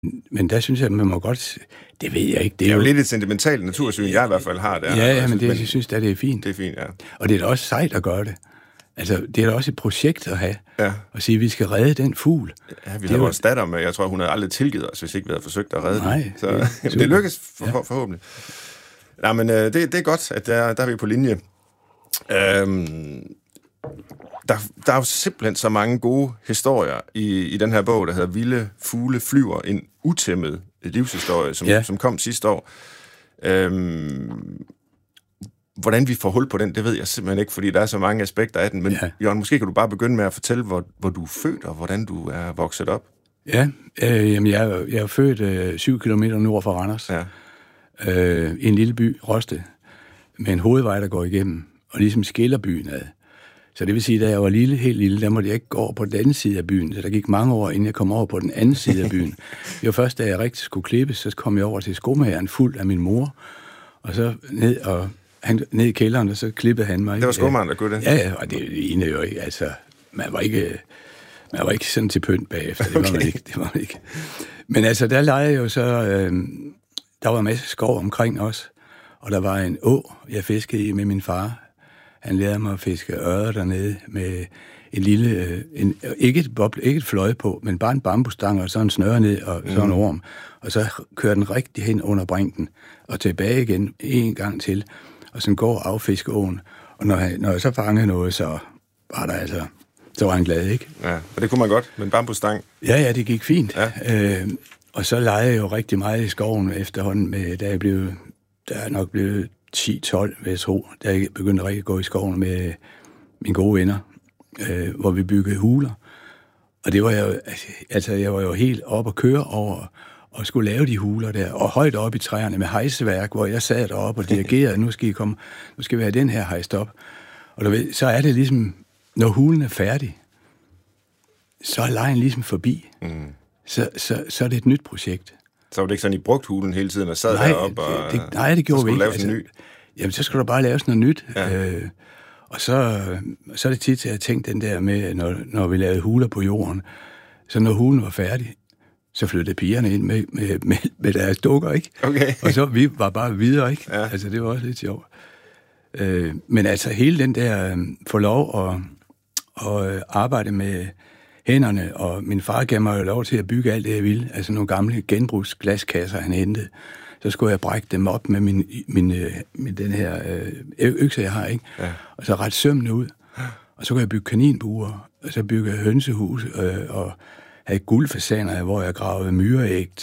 Men der synes jeg, at man må godt... Det ved jeg ikke. Det er jo lidt et sentimentalt natursyn, jeg i hvert fald har der. Ja, men jeg synes da, det er fint. Det er fint, ja. Og det er da også sejt at gøre det. Altså, det er da også et projekt at have. Ja. At sige, at vi skal redde den fugl. Ja, vi har vores datter med. Jeg tror, hun havde aldrig tilgivet os, hvis ikke vi havde forsøgt at redde den. Nej. Så det lykkes forhåbentlig. Nej, men det er godt, at der er vi på linje. Der er jo simpelthen så mange gode historier i den her bog, der hedder Vilde fugle flyver, en utæmmet livshistorie, som kom sidste år. Hvordan vi får hul på den, det ved jeg simpelthen ikke, fordi der er så mange aspekter af den. Men Jørgen, måske kan du bare begynde med at fortælle, hvor du er født, og hvordan du er vokset op. Ja, jamen jeg er født 7 kilometer nord for Randers. Ja. I en lille by, Roste, med en hovedvej, der går igennem, og ligesom skiller byen ad. Så det vil sige, at da jeg var helt lille, der måtte jeg ikke gå over på den anden side af byen. Så der gik mange år, inden jeg kom over på den anden side af byen. Det var først, da jeg rigtig skulle klippes, så kom jeg over til skomageren fuld af min mor, og så ned i kælderen, og så klippede han mig. Det var skomageren, der gjorde det? Ja, og det lignede jo ikke, altså, man var ikke sådan til pynt bagefter, det var man ikke. Men altså, der legede jeg jo så, der var en masse skov omkring os, og der var en å, jeg fiskede i med min far. Han lærte mig at fiske ørder dernede med en lille, ikke et fløje på, men bare en bambusstang og så en snøre ned og så en orm. Og så kører den rigtig hen under brinken og tilbage igen en gang til, og så går affiskeåen. Og når jeg så fangede noget, så var han glad, ikke? Ja, og det kunne man godt med en bambusstang. Ja, det gik fint. Ja. Og så legede jeg jo rigtig meget i skoven efterhånden med, der er nok blevet 10-12, vil jeg tro, da jeg begyndte rigtig at gå i skoven med mine gode venner, hvor vi byggede huler. Og det var jeg var jo helt op at køre over og skulle lave de huler der, og højt op i træerne med hejseværk, hvor jeg sad deroppe og dirigerede, nu skal vi have den her hejst op. Og du ved, så er det ligesom, når hulen er færdig, så er lejen ligesom forbi. Så er det et nyt projekt. Så var det ikke sådan, I brugte hulen hele tiden og sad deroppe? Nej, det gjorde vi ikke. Lave sådan ny? Jamen, så skulle der bare laves noget nyt. Ja. Og så er det tit, at jeg tænkte den der med, når vi lavede huler på jorden, så når hulen var færdig, så flyttede pigerne ind med deres dukker, ikke? Okay. Og så vi var bare videre, ikke? Ja. Altså, det var også lidt sjovt. Men altså, hele den der få lov at arbejde med hænderne, og min far gav mig jo lov til at bygge alt det, jeg ville. Altså nogle gamle genbrugsglaskasser, han hentede. Så skulle jeg brække dem op med min den her økse, jeg har, ikke? Ja. Og så ret sømmene ud. Og så kunne jeg bygge kaninbuer, og så bygge hønsehus, og have guldfasaner, hvor jeg gravede myreæg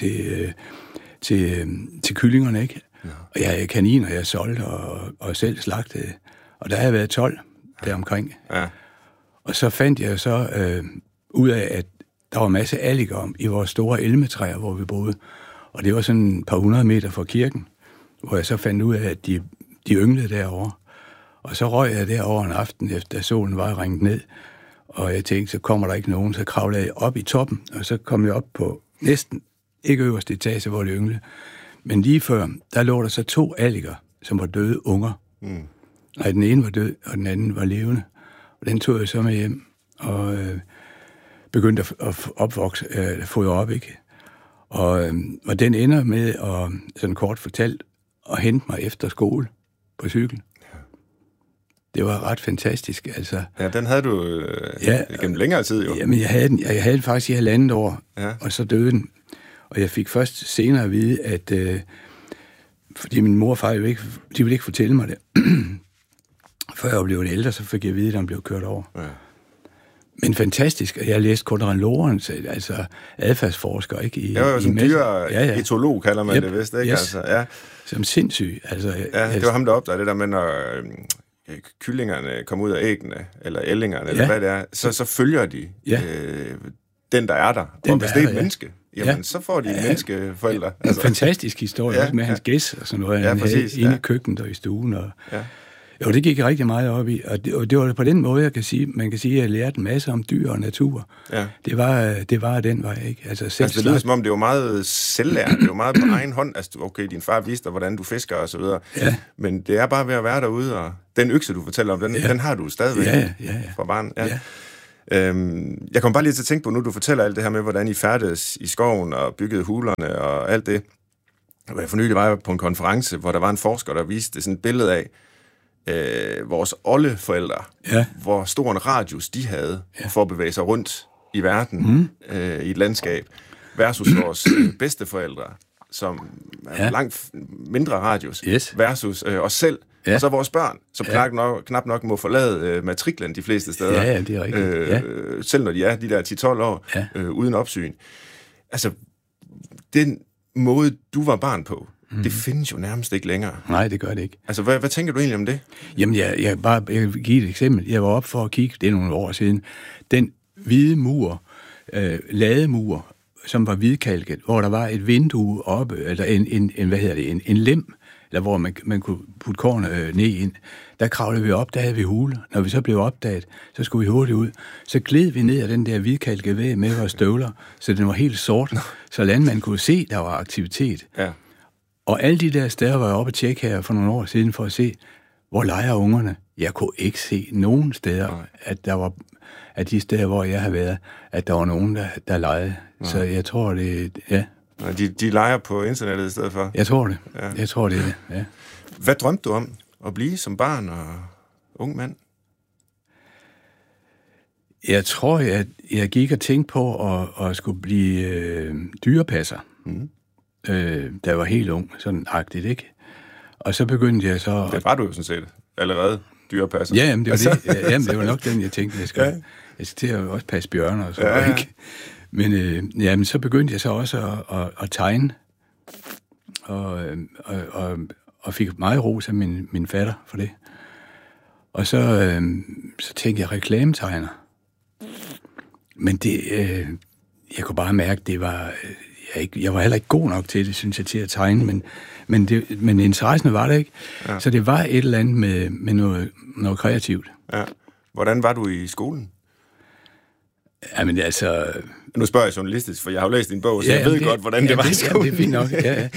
til kyllingerne, ikke? Ja. Og jeg havde kaniner, jeg solgte og selv slagtede. Og der havde jeg været 12 deromkring. Ja. Og så fandt jeg så ud af, at der var en masse alliger i vores store elmetræer, hvor vi boede. Og det var sådan et par 100 meter fra kirken, hvor jeg så fandt ud af, at de ynglede derovre. Og så røg jeg derovre en aften, efter solen var ringet ned. Og jeg tænkte, så kommer der ikke nogen. Så kravlede jeg op i toppen, og så kom jeg op på næsten, ikke øverste etage, hvor de ynglede. Men lige før, der lå der så 2 alliger, som var døde unger. Nej, den ene var død, og den anden var levende. Og den tog jeg så med hjem, og begyndte at fodre op, ikke? Og den ender med, sådan kort fortalt, at hente mig efter skole på cykel. Ja. Det var ret fantastisk, altså. Ja, den havde du gennem længere tid, jo. Jamen, jeg havde den faktisk i 1,5 år, og så døde den. Og jeg fik først senere at vide, at fordi min mor og far de ville ikke fortælle mig det. Før jeg blev ældre, så fik jeg at vide, at den blev kørt over. Ja. Men fantastisk, jeg læste Konrad Lorenz, altså adfærdsforsker, ikke? Det var jo sådan en etolog, kalder man det vist, ikke? Yes. Altså, ja. Som sindssyg. Altså, det var ham, der opdagede det der med, når kyllingerne kommer ud af æggene, eller ællingerne, eller hvad det er, så følger de den, der er der. Og hvis det er et menneske, jamen, så får de menneskeforældre. Altså. En fantastisk historie, også med hans gæs og sådan noget, han havde inde i køkkenet og i stuen. Og jo, det gik rigtig meget op i, og det var på den måde, man kan sige, at jeg lærte en masse om dyr og natur. Ja. Det var den vej, ikke? Altså det lyder som om, det var meget selvlært, det var meget på egen hånd. Altså, okay, din far viste dig, hvordan du fisker og så videre, men det er bare ved at være derude, og den økse, du fortæller om, den har du stadigvæk fra barn. Ja. Jeg kom bare lige til at tænke på, nu du fortæller alt det her med, hvordan I færdedes i skoven og byggede hulerne og alt det. For nylig var jeg på en konference, hvor der var en forsker, der viste sådan et billede af vores oldeforældre, hvor stor en radius de havde for at bevæge sig rundt i verden, i et landskab, versus vores bedsteforældre, som er langt mindre radius, versus os selv, og så vores børn, som knap nok må forlade matriklen de fleste steder. Ja, det er rigtigt. Selv når de er de der 10-12 år, uden opsyn. Altså, den måde, du var barn på, det findes jo nærmest ikke længere. Nej, det gør det ikke. Altså, hvad tænker du egentlig om det? Jamen, jeg vil give et eksempel. Jeg var op for at kigge, det er nogle år siden, den hvide mur, lademur, som var hvidkalket, hvor der var et vindue oppe, eller en lem, eller hvor man kunne putte kornet ned ind. Der kravlede vi op, der havde vi hule. Når vi så blev opdaget, så skulle vi hurtigt ud. Så gled vi ned ad den der hvidkalkede væg med vores støvler, så den var helt sort, så landmanden kunne se, der var aktivitet. Ja. Og alle de der steder var jeg oppe at tjekke her for nogle år siden, for at se, hvor leger ungerne. Jeg kunne ikke se nogen steder, at de steder, hvor jeg har været, at der var nogen, der legede. Så jeg tror, det De leger på internettet i stedet for? Jeg tror det. Ja. Jeg tror det, ja. Hvad drømte du om at blive som barn og ung mand? Jeg tror, jeg gik og tænkte på at skulle blive dyrepasser. Da jeg var helt ung, sådan agtigt, ikke? Og så begyndte jeg så... Det var du jo sådan set allerede, dyrepasser. Ja, jamen, det var det. Jamen, det var nok den, jeg tænkte, jeg skal til at også passe bjørner og sådan, ikke? Men så begyndte jeg så også at tegne, og fik meget ros af min fatter for det. Og så tænkte jeg reklametegner. Men det, jeg kunne bare mærke, det var... Jeg var heller ikke god nok til det, synes jeg, til at tegne, men interessen var det ikke. Ja. Så det var et eller andet med noget kreativt. Ja. Hvordan var du i skolen? Jamen altså... Nu spørger jeg journalistisk, for jeg har jo læst din bog, så jeg ved godt, hvordan det var i skolen. Det er fint nok, ja.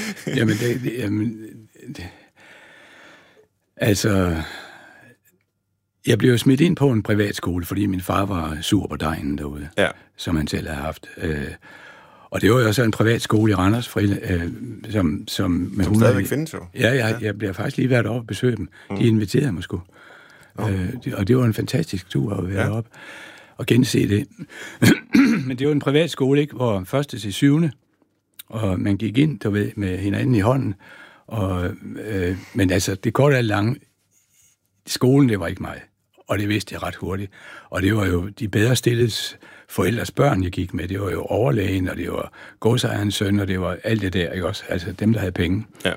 Altså... Jeg blev smidt ind på en privatskole, fordi min far var sur på dejen derude, som han selv havde haft. Og det var jo så en privat skole i Randers, som stadigvæk findes jo. Ja, jeg bliver faktisk lige været oppe og besøge dem. De inviterede mig sgu. Og det var en fantastisk tur at være oppe og gense det. Men det var en privat skole, ikke, hvor 1. til 7. Og man gik ind, du ved, med hinanden i hånden. Men altså, det korte og lange, skolen, det var ikke mig. Og det vidste jeg ret hurtigt. Og det var jo de bedre stillede forældres børn, jeg gik med. Det var jo overlægen, og det var godsejerens søn, og det var alt det der, ikke også? Altså dem, der havde penge. Ja.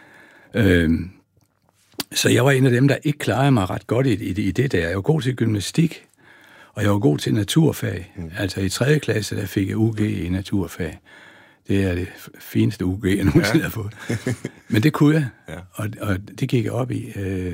Så jeg var en af dem, der ikke klarede mig ret godt i det der. Jeg var god til gymnastik, og jeg var god til naturfag. Altså i 3. klasse, der fik jeg UG i naturfag. Det er det fineste UG, jeg nogensinde har fået. Men det kunne jeg, og det gik jeg op i.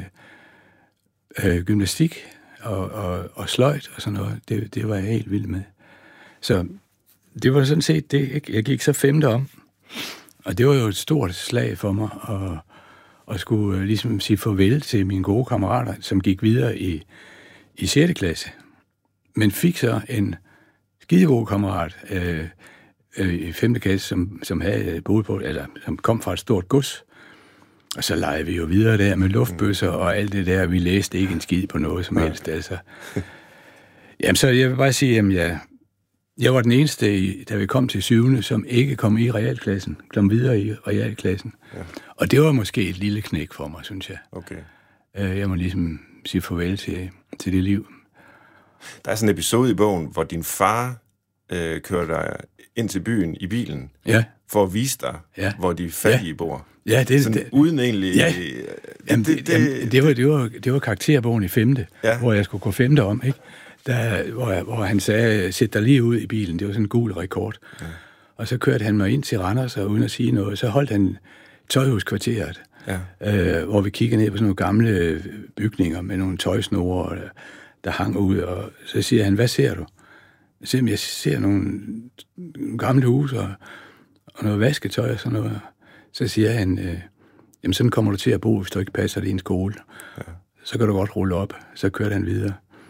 Gymnastik og sløjt og sådan noget, det var jeg helt vild med. Så det var sådan set det. Jeg gik så 5. om, og det var jo et stort slag for mig at skulle ligesom sige farvel til mine gode kammerater, som gik videre i 6. klasse. Men fik så en skidegod kammerat i 5. klasse, som havde boet på, eller som kom fra et stort gods. Og så legede vi jo videre der med luftbøsser og alt det der. Vi læste ikke en skid på noget som helst. Altså. Jamen, så jeg vil bare sige, at jeg var den eneste, da vi kom til 7. som ikke kom i realklassen. Kom videre i realklassen. Ja. Og det var måske et lille knæk for mig, synes jeg. Okay. Jeg må ligesom sige farvel til det liv. Der er sådan en episode i bogen, hvor din far kører dig ind til byen i bilen for at vise dig, hvor de fattige bor. Ja, det uden egentlig... Ja. Det var karakterbogen i 5., hvor jeg skulle gå 5. om, ikke? Hvor han sagde, sæt dig lige ud i bilen. Det var sådan en gul rekord. Ja. Og så kørte han mig ind til Randers, og uden at sige noget, så holdt han Tøjhuskvarteret, hvor vi kiggede ned på sådan nogle gamle bygninger med nogle tøjsnore, der hang ud, og så siger han, hvad ser du? Jeg ser nogle gamle huse og noget vasketøj og sådan noget. Så siger han, jamen sådan kommer du til at bo, hvis du ikke passer det i en skole. Ja. Så kan du godt rulle op. Så kørte han videre.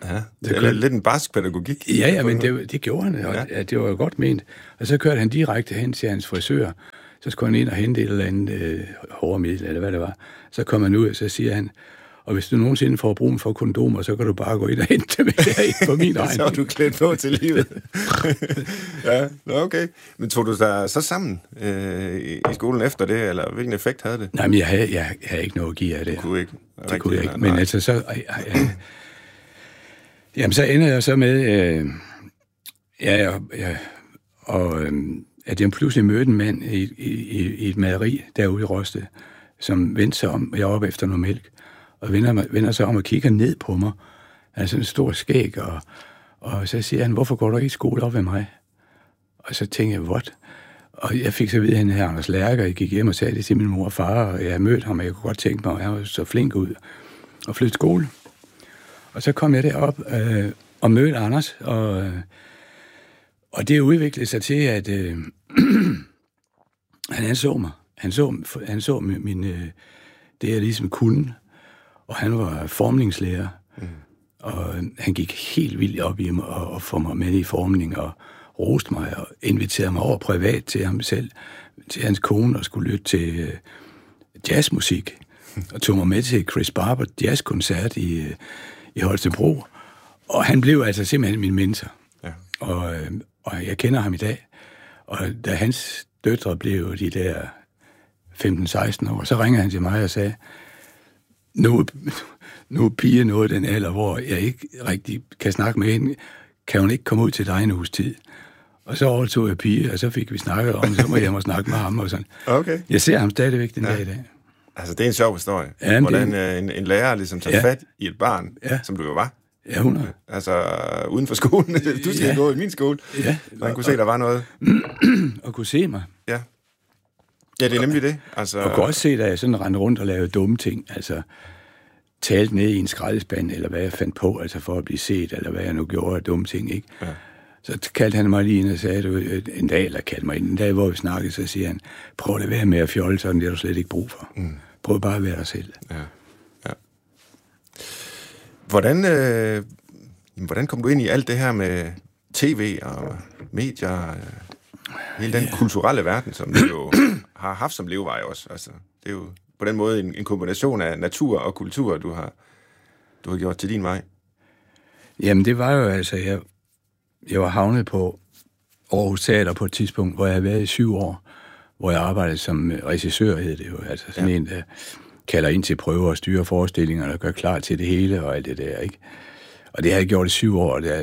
Ja, det er lidt en barsk pædagogik. Ja, men det gjorde han, og det var jo godt ment. Og så kørte han direkte hen til hans frisør. Så skulle han ind og hente et eller andet hårmiddel, eller hvad det var. Så kom han ud, og så siger han, og hvis du nogensinde får brug for kondomer, så kan du bare gå ind og hente dem på min regning. Så er du klædt på til livet. Ja, okay. Men tog du dig så sammen i skolen efter det, eller hvilken effekt havde det? Nej, men jeg havde ikke noget at give af det. Du kunne ikke? Det kunne jeg ikke. Men altså så... jamen, så ender jeg så med... at jeg pludselig mødte en mand i et maderi derude i Rosted, som vendte sig om, jeg var oppe efter noget mælk, og vender sig om og kigger ned på mig. Han er sådan en stor skæg, og så siger han, hvorfor går du ikke i skole op ved mig? Og så tænkte jeg, what? Og jeg fik så vidt, at han her Anders Lærker, jeg gik hjem og sagde det til min mor og far, og jeg mødte ham, og jeg kunne godt tænke mig, at han var så flink ud og flytte skole. Og så kom jeg derop og mødte Anders, og det udviklede sig til, at han så mig. Han så min det, jeg ligesom kunne, og han var formningslærer, og han gik helt vildt op i mig og få mig med i formning, og roste mig og inviterede mig over privat til ham selv, til hans kone, og skulle lytte til jazzmusik, og tog mig med til Chris Barber jazzkoncert i Holstebro, og han blev altså simpelthen min mentor. Ja. Og jeg kender ham i dag, og da hans døtre blev de der 15-16 år, så ringer han til mig og sagde, nu er Pia nået den alder, hvor jeg ikke rigtig kan snakke med hende, kan hun ikke komme ud til dig en uges tid? Og så overtog jeg Pia, og så fik vi snakket om, så må jeg snakke med ham og sådan. Okay. Jeg ser ham stadigvæk den dag i dag. Altså, det er en sjov historie. Ja, hvordan en lærer ligesom tager fat i et barn, som du jo var. Ja, 100. Altså, uden for skolen. Du skal gå i min skole. Ja. Så han kunne se, der var noget. Og kunne se mig. Ja. Ja, det er nemlig det. Altså... Og kunne også se, da jeg sådan rendte rundt og lavede dumme ting. Altså, talte ned i en skraldespand, eller hvad jeg fandt på, altså for at blive set, eller hvad jeg nu gjorde af dumme ting, ikke? Ja. Så kaldte han mig lige ind og sagde, en dag, hvor vi snakkede, så siger han, prøv at være med at fjolle, sådan det har du slet ikke brug for. Prøv bare at være dig selv. Ja. Ja. Hvordan kom du ind i alt det her med tv og medier, hele den kulturelle verden, som du jo har haft som levevej også? Altså, det er jo på den måde en kombination af natur og kultur, du har gjort til din vej. Jamen, det var jo altså, jeg var havnet på Aarhus Teater på et tidspunkt, hvor jeg havde været i 7 år, hvor jeg arbejdede som regissør, hed det jo. Altså sådan en, der kalder ind til prøver og styrer forestillinger og gør klar til det hele og alt det der, ikke? Og det har jeg gjort i 7 år, og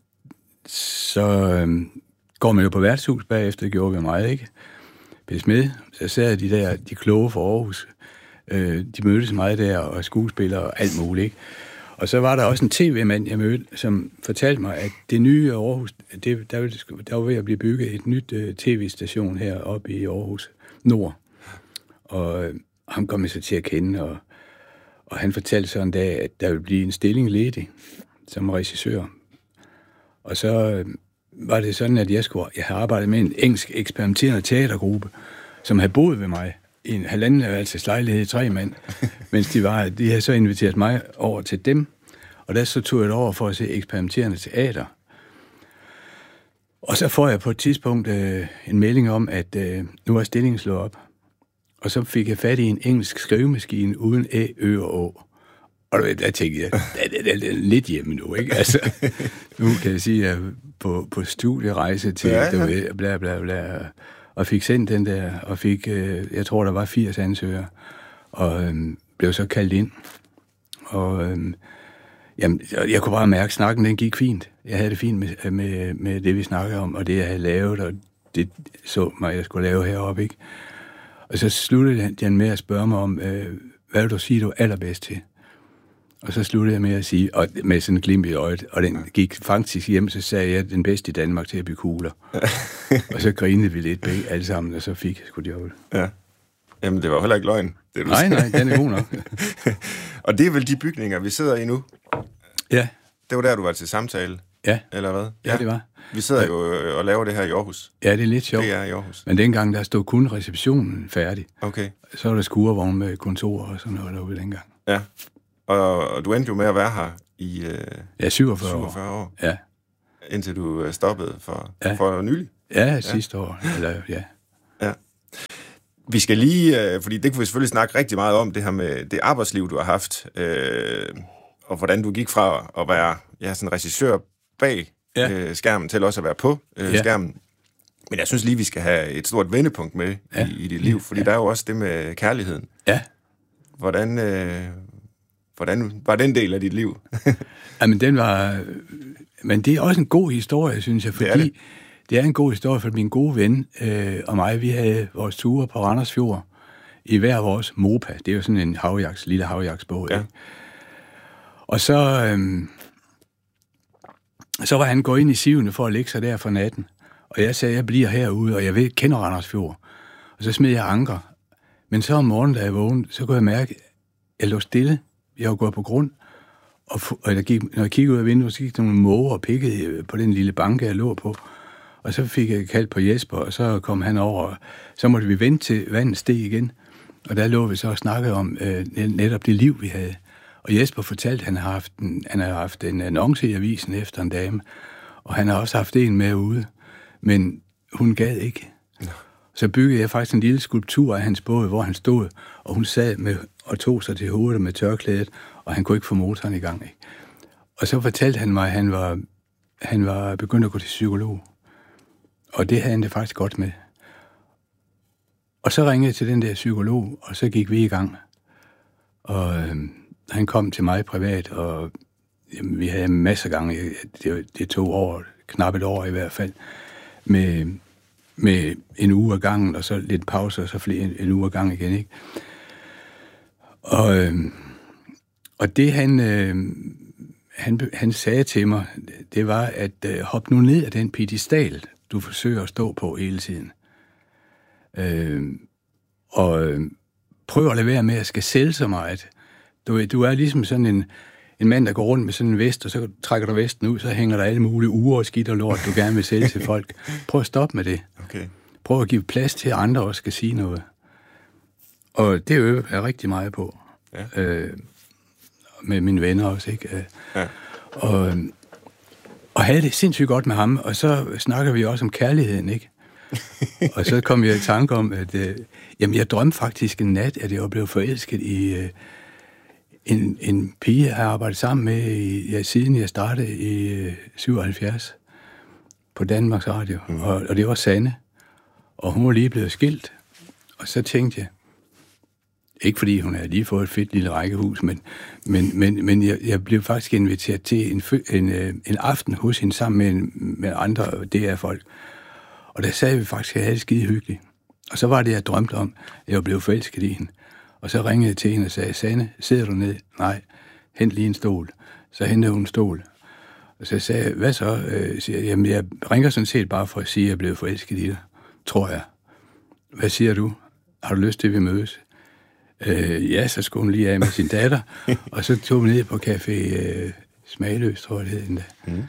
så går man jo på værtshus bagefter, det gjorde vi meget, ikke? Smed, så sad de kloge fra Aarhus, de mødtes meget der, og skuespillere og alt muligt, ikke? Og så var der også en tv-mand, jeg mødte, som fortalte mig, at det nye Aarhus, der var ved at blive bygget et nyt tv-station her oppe i Aarhus Nord. Og ham kom jeg så til at kende, og han fortalte så en dag, at der ville blive en stilling ledig som regissør. Og så var det sådan, at jeg havde arbejdet med en engelsk eksperimenterende teatergruppe, som havde boet ved mig i en 1,5 lejlighed i 3 mand, mens de havde så inviteret mig over til dem, og der så tog jeg det over for at se eksperimenterende teater. Og så får jeg på et tidspunkt en melding om, at nu er stillingen slået op. Og så fik jeg fat i en engelsk skrivemaskine uden æ, ø og å. Og der tænkte jeg, det er lidt hjemme nu, ikke? Altså, nu kan jeg sige, at jeg på studierejse til bla bla bla, og fik sendt den der, og fik, jeg tror, der var 80 ansøgere, og blev så kaldt ind. Og jamen, jeg kunne bare mærke, at snakken den gik fint. Jeg havde det fint med det, vi snakkede om, og det, jeg havde lavet, og det så mig, jeg skulle lave heroppe, ikke? Og så sluttede den med at spørge mig om, hvad vil du sige, du er allerbedst til? Og så sluttede jeg med at sige, og med sådan en glimt i øjet, og den gik faktisk hjem, så sagde jeg, den bedste i Danmark til at bygge kugler. Og så grinede vi lidt begge alle sammen, og så fik jeg sgu jobbet. Ja. Jamen, det var heller ikke løgn. Det, nej, den er god nok. Og det er vel de bygninger, vi sidder i nu? Ja. Det var der, du var til samtale? Ja. Eller hvad? Ja, det var. Vi sidder jo og laver det her i Aarhus. Ja, det er lidt sjovt. Det er i Aarhus. Men dengang, der stod kun receptionen færdig. Okay. Så var der skurvogn med kontor og sådan noget derude dengang. Ja. Og du endte jo med at være her i 47 år. Ja. Indtil du stoppede for nylig. Ja, sidste år. Eller, ja. Vi skal lige, fordi det kunne vi selvfølgelig snakke rigtig meget om, det her med det arbejdsliv, du har haft, og hvordan du gik fra at være sådan regissør bag skærmen til også at være på skærmen. Men jeg synes lige, vi skal have et stort vendepunkt med i dit liv, fordi der er jo også det med kærligheden. Ja. Hvordan var den del af dit liv? Jamen, men det er også en god historie, synes jeg, fordi det er en god historie, for min gode ven og mig, vi havde vores ture på Randers Fjord i hver vores Mopa. Det er jo sådan en lille havjagtsbåd. Ja. Og så var han gået ind i Sivene for at lægge sig der for natten. Og jeg sagde, jeg bliver herude, og jeg kender Randers Fjord. Og så smed jeg anker. Men så om morgenen, da jeg vågnede, så kunne jeg mærke, at jeg lå stille. Jeg var gået på grund. Og når jeg kiggede ud af vinduet, så gik der nogle måger og pikkede på den lille banke, jeg lå på. Og så fik jeg kaldt på Jesper, og så kom han over. Og så måtte vi vente til vandet steg igen. Og der lå vi så og snakkede om netop det liv, vi havde. Og Jesper fortalte, at han har haft en annonce i avisen efter en dame. Og han har også haft en med ude. Men hun gad ikke. Så byggede jeg faktisk en lille skulptur af hans båd, hvor han stod, og hun sad og tog sig til hovedet med tørklædet, og han kunne ikke få motoren i gang. Ikke? Og så fortalte han mig, at han var begyndt at gå til psykolog. Og det havde han det faktisk godt med. Og så ringede jeg til den der psykolog, og så gik vi i gang. Og han kom til mig privat, og jamen, vi havde masser af gange. Det tog knap et år i hvert fald, med en uge af gangen, og så lidt pause, og så en uge af gangen igen, ikke? Og det han sagde til mig, det var, at hop nu ned af den piedestal, du forsøger at stå på hele tiden. Og prøv at lade være med at skal sælge så meget. Du er ligesom sådan en mand, der går rundt med sådan en vest, og så trækker du vesten ud, så hænger der alle mulige uger og skidt og lort, du gerne vil sælge til folk. Prøv at stoppe med det. Okay. Prøv at give plads til, at andre også skal sige noget. Og det øver jeg rigtig meget på. Ja. Med mine venner også, ikke? Ja. Og havde det sindssygt godt med ham, og så snakker vi også om kærligheden, ikke? Og så kom jeg i tanke om, at jeg drømte faktisk en nat, at jeg var blevet forelsket i en pige, jeg har arbejdet sammen med, siden jeg startede i 77 på Danmarks Radio, og det var Sanne. Og hun var lige blevet skilt, og så tænkte jeg, ikke fordi hun havde lige fået et fedt lille rækkehus, men jeg blev faktisk inviteret til en aften hos hende sammen med andre DR-folk. Og der sagde vi faktisk, at jeg havde det skide hyggeligt. Og så var det, jeg drømte om, at jeg blev forelsket i hende. Og så ringede jeg til hende og sagde, Sanne, sidder du ned? Nej, hent lige en stol. Så hentede hun en stol. Og så sagde jeg, hvad så? Siger jeg, jamen, jeg ringer sådan set bare for at sige, at jeg blev forelsket i dig, tror jeg. Hvad siger du? Har du lyst til, at vi mødes? Ja, så skulle hun lige af med sin datter. Og så tog vi ned på Café Smagløs, tror jeg det hed endda.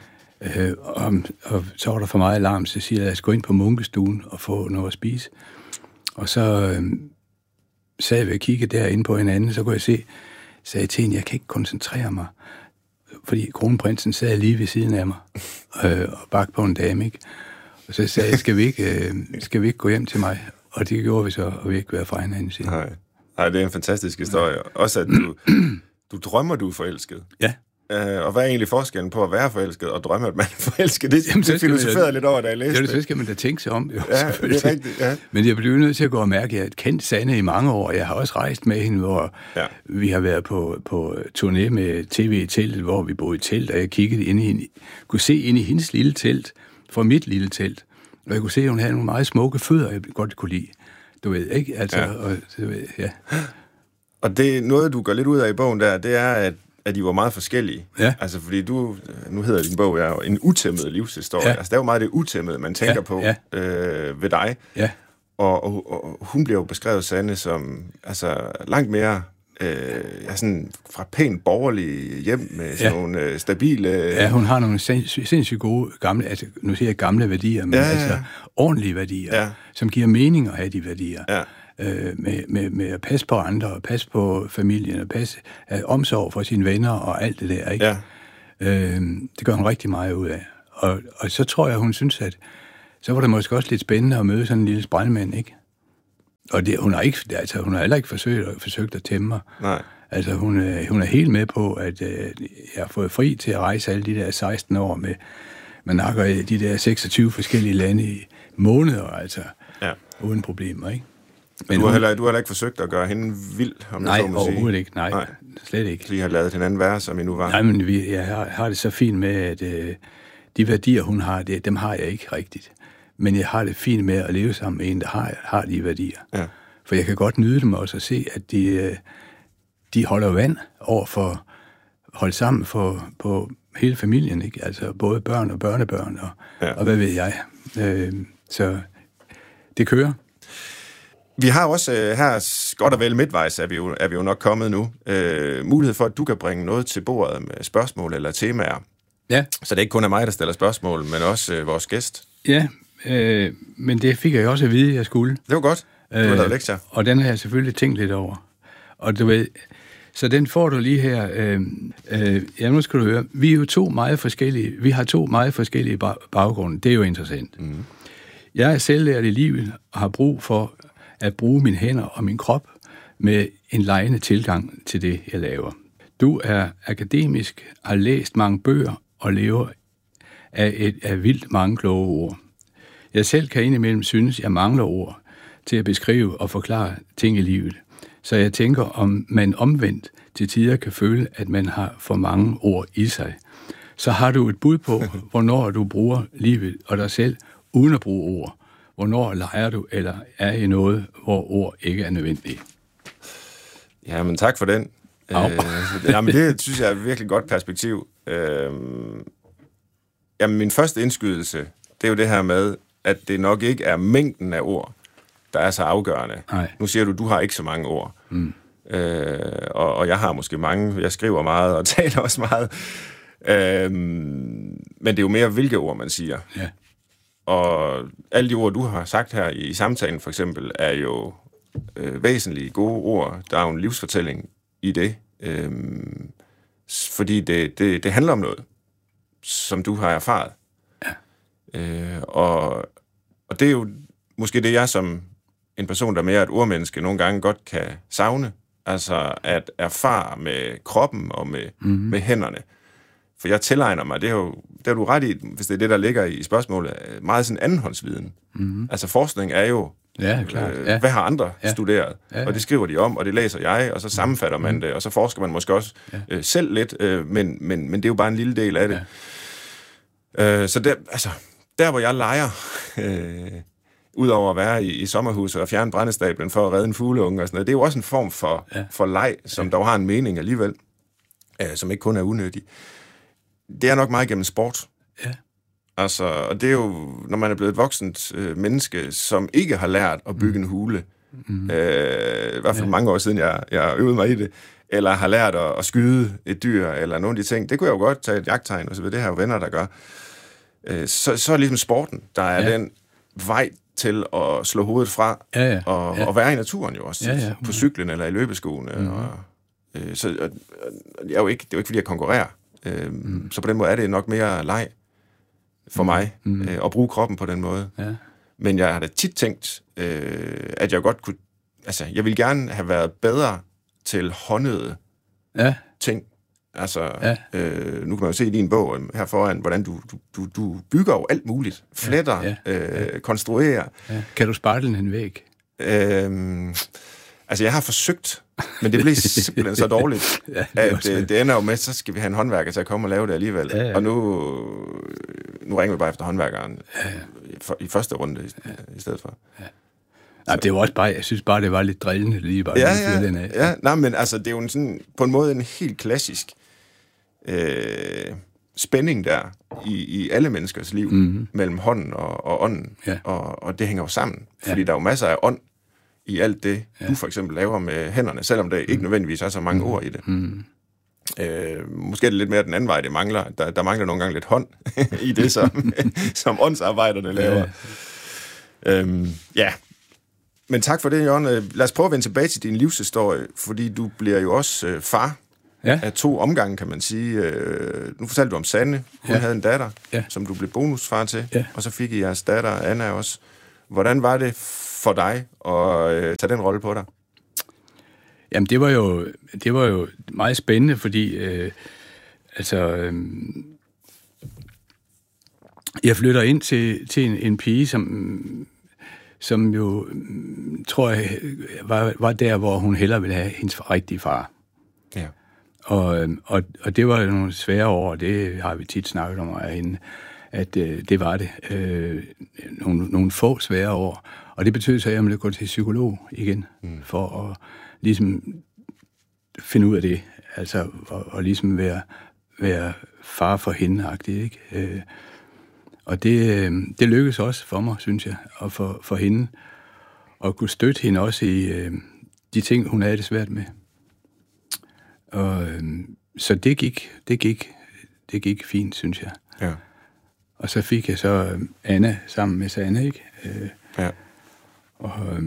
Og så var der for meget alarm, så siger jeg, lad os gå ind på munkestuen og få noget at spise. Og så sad vi og kiggede derinde på hinanden, så kunne jeg sagde til hende, jeg kan ikke koncentrere mig, fordi kronprinsen sad lige ved siden af mig og bagte på en dame, ikke? Og så sagde jeg, skal vi ikke gå hjem til mig? Og det gjorde vi så, og vi ikke være fra hinanden siden. Nej, det er en fantastisk historie. Også at du drømmer, du er forelsket. Ja. Og hvad er egentlig forskellen på at være forelsket og drømme, at man er forelsket? Det filosoferede lidt over, da jeg læste det. Så skal man da tænke sig om. Jo, ja, det er rigtigt, ja. Men jeg blev nødt til at gå og mærke, at jeg har kendt Sanne i mange år. Jeg har også rejst med hende, hvor vi har været på turné med TV i teltet, hvor vi boede i telt, og jeg kiggede ind i hende, kunne se ind i hendes lille telt, fra mit lille telt. Og jeg kunne se, at hun havde nogle meget smukke fødder, jeg godt kunne lide. Du ved, ikke? Altså, ja. Og, ja. Og det er noget, du gør lidt ud af i bogen der, det er, at de var meget forskellige. Ja. Altså, fordi nu hedder din bog jo en utæmmet livshistorie. Ja. Altså, der er jo meget det utæmmede, man tænker på ved dig. Ja. Og hun bliver jo beskrevet, Sanne, som altså, langt mere sådan fra pænt borgerlige hjem med sådan nogle stabile... Ja, hun har nogle sindssygt gode gamle, altså nu siger jeg gamle værdier, men altså ordentlige værdier, som giver mening at have de værdier. Ja. Med at passe på andre, og passe på familien, og passe omsorg for sine venner og alt det der, ikke? Ja. Det gør hun rigtig meget ud af. Og så tror jeg, hun synes, at så var det måske også lidt spændende at møde sådan en lille sprændmand, ikke? Og hun har heller ikke forsøgt at tæmme mig. Nej. Altså, hun er helt med på, at jeg har fået fri til at rejse alle de der 16 år med nakker i de der 26 forskellige lande i måneder, altså, uden problemer, ikke? Men du har heller ikke forsøgt at gøre hende vild, om nej, jeg så må sige? Overhovedet ikke. Nej, slet ikke. Så I har lavet hinanden være, som I nu var? Nej, men jeg har det så fint med, at de værdier, hun har, dem har jeg ikke rigtigt. Men jeg har det fint med at leve sammen med en, der har de værdier. Ja. For jeg kan godt nyde dem også og se, at de holder vand over for holde sammen på hele familien, ikke? Altså både børn og børnebørn og hvad ved jeg. Så det kører. Vi har også her, godt og vel midtvejs, er vi jo nok kommet nu, mulighed for, at du kan bringe noget til bordet med spørgsmål eller temaer. Ja. Så det er ikke kun mig, der stiller spørgsmål, men også vores gæst. Ja, men det fik jeg jo også at vide, at jeg skulle. Det var godt. Du har lavet lektier. Og den har jeg selvfølgelig tænkt lidt over. Og du ved, så den får du lige her. Nu skal du høre. Vi har to meget forskellige baggrunde. Det er jo interessant. Mm. Jeg er selvlært i livet og har brug for at bruge mine hænder og min krop med en legende tilgang til det, jeg laver. Du er akademisk, har læst mange bøger og lever af vildt mange kloge ord. Jeg selv kan indimellem synes, jeg mangler ord til at beskrive og forklare ting i livet. Så jeg tænker, om man omvendt til tider kan føle, at man har for mange ord i sig. Så har du et bud på, hvornår du bruger livet og dig selv uden at bruge ord. Hvornår leger du, eller er i noget, hvor ord ikke er nødvendige? Jamen, tak for den. Jamen, det synes jeg er et virkelig godt perspektiv. Jamen, min første indskydelse, det er jo det her med, at det nok ikke er mængden af ord, der er så afgørende. Nej. Nu siger du har ikke så mange ord. Mm. Og jeg har måske mange. Jeg skriver meget og taler også meget. Men det er jo mere, hvilke ord man siger. Ja. Og alle de ord, du har sagt her i samtalen for eksempel, er jo væsentlige gode ord. Der er jo en livsfortælling i det. Fordi det handler om noget, som du har erfaret. Ja. Og det er jo måske det, jeg som en person, der er mere et ordmenneske, nogle gange godt kan savne. Altså at erfare med kroppen og med hænderne. For jeg tilegner mig, det er du ret i, hvis det er det, der ligger i spørgsmålet, meget sådan andenhåndsviden. Mm-hmm. Altså forskning er jo, hvad har andre studeret? Ja. Og det skriver de om, og det læser jeg, og så sammenfatter man det, og så forsker man måske også selv lidt, men det er jo bare en lille del af det. Ja. Så der hvor jeg leger, udover at være i sommerhuset og fjerne brændestablen for at redde en fugleunge og sådan noget, det er jo også en form for leg, som dog har en mening alligevel, som ikke kun er unødig. Det er nok meget gennem sport. Ja. Altså, og det er jo, når man er blevet et voksent menneske, som ikke har lært at bygge en hule, i hvert fald mange år siden, jeg øvede mig i det, eller har lært at skyde et dyr, eller nogle af de ting, det kunne jeg jo godt tage et jagttegn, og så videre, det har jo venner, der gør. Så er det ligesom sporten, der er den vej til at slå hovedet fra, og være i naturen jo også, på cyklen eller i løbeskoene. Så det er jo ikke, fordi jeg konkurrerer. Så på den måde er det nok mere leg for mig, at bruge kroppen på den måde. Ja. Men jeg har da tit tænkt, at jeg godt kunne... Altså, jeg ville gerne have været bedre til håndede ting. Altså, nu kan man jo se i din bog her foran, hvordan du bygger jo alt muligt. Fletter, konstruerer. Ja. Kan du spartle en væg? Altså, jeg har forsøgt, men det blev simpelthen så dårligt, at det ender jo med, så skal vi have en håndværker til at komme og lave det alligevel. Ja. Og nu ringer vi bare efter håndværkeren i første runde i stedet for. Ja. Nej, det var også bare, jeg synes bare, det var lidt drillende lige bare. Den af. Ja. Nej, men altså, det er jo sådan, på en måde en helt klassisk spænding der i alle menneskers liv, mellem hånden og ånden. Ja. Og det hænger jo sammen, fordi der er jo masser af ånd i alt det, du for eksempel laver med hænderne, selvom der ikke nødvendigvis er så mange ord i det. Måske er det lidt mere den anden vej, det mangler. Der mangler nogle gange lidt hånd i det, som åndsarbejderne laver. Men tak for det, Jørgen. Lad os prøve at vende tilbage til din livshistorie, fordi du bliver jo også far af 2 omgange, kan man sige. Nu fortalte du om Sanne. Hun havde en datter, som du blev bonusfar til, og så fik I jeres datter, Anna, også. Hvordan var det for dig at tage den rolle på dig? Jamen, det var jo meget spændende, fordi jeg flytter ind til en pige, som jo, tror jeg, var der, hvor hun hellere ville have hendes rigtige far. Ja. Og det var jo nogle svære år, det har vi tit snakket om herinde, at det var det. Nogle få svære år. Og det betød så, at jeg ville gå til psykolog igen, for at ligesom finde ud af det. Altså, og ligesom være far for hende-agtig, ikke? Og det lykkedes også for mig, synes jeg, og for hende. Og kunne støtte hende også i de ting, hun havde det svært med. Og så det gik fint, synes jeg. Ja. Og så fik jeg så Anna sammen med Sanne, ikke? Ja. Og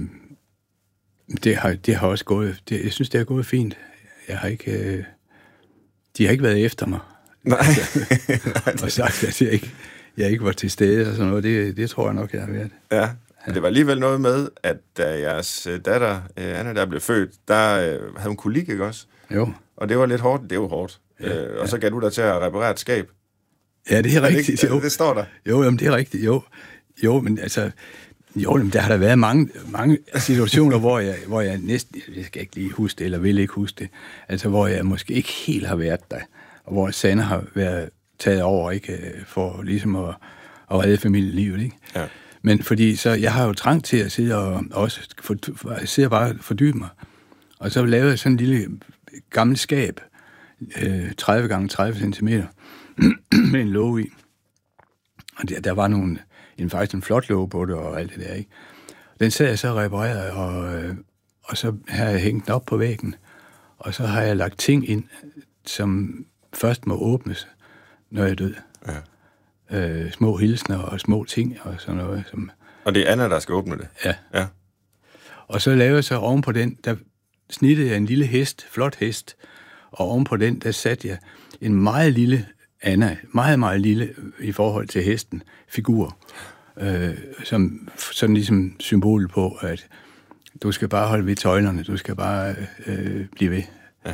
det har også gået. Jeg synes, det har gået fint. Jeg har ikke. De har ikke været efter mig. Nej. Og sagt, at jeg ikke var til stede og sådan noget. Det tror jeg nok, jeg har været. Ja. Det var alligevel noget med, at da jeres datter, Anna, der blev født, der havde hun kolik, ikke også? Jo. Og det var lidt hårdt. Det var hårdt. Ja. Og så gav du dig til at reparere et skab. Ja, det er rigtigt. Jo. Det står der. Jo, jamen, det er rigtigt. Jo, men altså... Jo, men der har der været mange situationer, hvor jeg næsten... Jeg skal ikke lige huske det, eller vil ikke huske det. Altså, hvor jeg måske ikke helt har været der. Og hvor Sanne har været taget over, ikke? For ligesom at redde familielivet, ikke? Ja. Men fordi så... Jeg har jo trang til at sidde og også... sidde og bare fordybe mig. Og så lavede jeg sådan en lille gammel skab, 30 gange 30 centimeter, med en låge i. Og der var faktisk en flot låge på det, og alt det der, ikke? Den sad jeg så repareret, og så har jeg hængt den op på væggen, og så har jeg lagt ting ind, som først må åbnes, når jeg er død. Ja. Små hilsner og små ting og sådan noget. Og det er Anna, der skal åbne det? Ja. Og så lavede jeg så oven på den, der snittede jeg en lille hest, flot hest, og oven på den, der satte jeg en meget lille Anna, meget, meget lille i forhold til hesten, figur, som sådan ligesom symbol på, at du skal bare holde ved tøjlerne, du skal bare blive ved. Ja.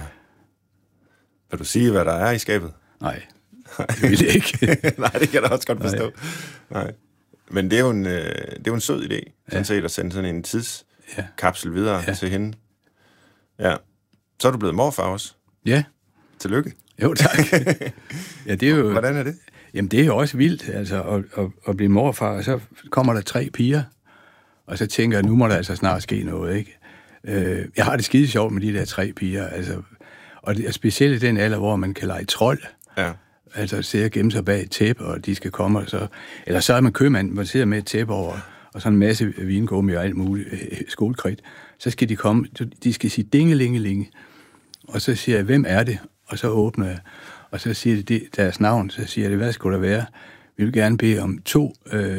Vil du sige, hvad der er i skabet? Nej, det vil jeg ikke. Nej, det kan jeg da også godt forstå. Nej. Men det er jo en sød idé, sådan set, at sende sådan en tidskapsel videre til hende. Ja. Så er du blevet morfar også. Ja. Tillykke. Jo, tak. Ja, det er jo... Hvordan er det? Jamen, det er jo også vildt, altså, at blive morfar, og så kommer der 3 piger, og så tænker jeg, nu må der altså snart ske noget, ikke? Jeg har det skide sjovt med de der 3 piger, altså, og det er specielt i den alder, hvor man kan lege trold. Ja. Altså, sidde og gemme sig bag et tæppe, og de skal komme, og så... Eller så er man købmand, man sidder med et tæppe over, og sådan en masse vingummi og alt muligt skolekridt. Så skal de komme, de skal sige dingelingelinge, og så siger jeg, hvem er det? Og så åbner jeg, og så siger de deres navn, så siger jeg, hvad skulle der være? Vi vil gerne bede om to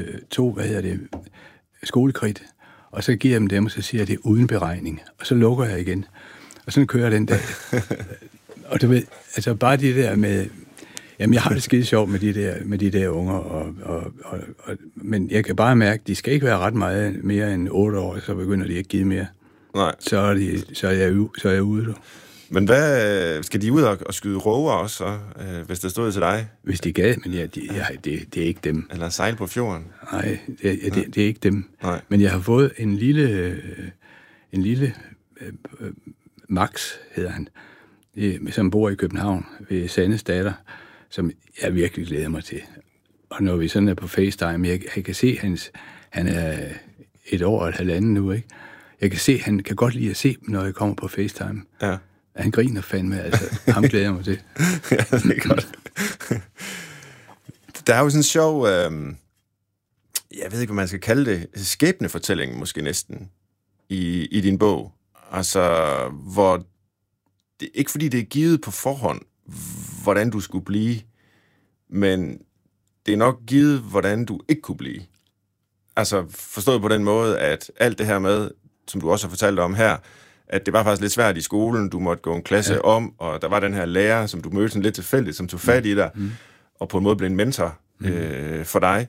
skolekridt, og så giver jeg dem, og så siger jeg, det er uden beregning, og så lukker jeg igen, og sådan kører den der. Og du ved, altså bare de der med, jamen jeg har det skide sjovt med de der unger, men jeg kan bare mærke, de skal ikke være ret meget mere end 8 år, så begynder de ikke give mere. Nej. Så er jeg ude, du. Men hvad skal de ud og skyde råger også, hvis det stod til dig? Hvis de gad, men det er ikke dem. Eller sejle på fjorden? Nej, det er ikke dem. Nej. Men jeg har fået en lille Max, hedder han, som bor i København ved Sannes datter, som jeg virkelig glæder mig til. Og når vi sådan er på FaceTime, jeg kan se, han er 1 år og 1,5 nu, ikke? Jeg kan se, han kan godt lide at se, når jeg kommer på FaceTime. Ja. Han griner fandme, altså. Ham glæder jeg mig til. Ja, det er godt. Der er jo sådan en sjov, jeg ved ikke, hvad man skal kalde det, skæbnefortælling måske næsten, i din bog. Altså, hvor det, ikke fordi det er givet på forhånd, hvordan du skulle blive, men det er nok givet, hvordan du ikke kunne blive. Altså, forstået på den måde, at alt det her med, som du også har fortalt om her, at det var faktisk lidt svært i skolen, du måtte gå en klasse om, og der var den her lærer, som du mødte sådan lidt tilfældigt, som tog fat i dig, og på en måde blev en mentor for dig.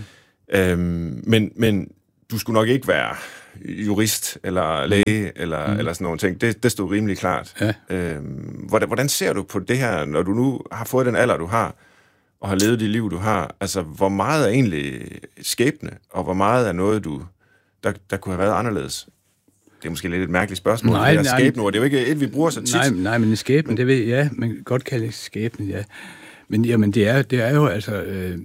Men du skulle nok ikke være jurist, eller læge, eller sådan nogle ting. Det stod rimelig klart. Ja. Hvordan ser du på det her, når du nu har fået den alder, du har, og har levet det liv, du har? Altså, hvor meget er egentlig skæbne, og hvor meget er noget, der kunne have været anderledes? Det er måske lidt et mærkeligt spørgsmål. Nej, skæbne, det er jo ikke et, vi bruger så tit. Nej, men skæbne, det ved jeg, man kan godt kalde det skæbne, ja. Men jamen, det er jo altså...